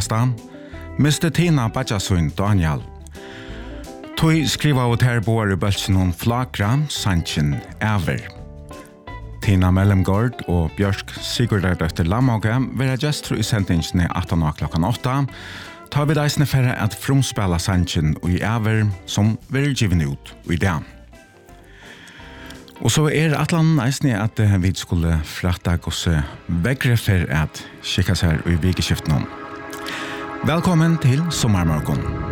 Flagasta, Mr. Tina Bajasun Daniel. Tui skriva ut her boar I bøltsen Flagra, Sanchin Ever. Tina Mellemgård og Bjørk Sigurdardøtter Lamhauge vera gestur I sendingsne 18:08. Ta vi deisne færre at frumspela Sanchin og I Ever som vil given ut I dag. Og så atlan eisne at vi skulle frakta gosse vegre for at skikka seg I vikeskiften. Velkommen til Sommarmorgon.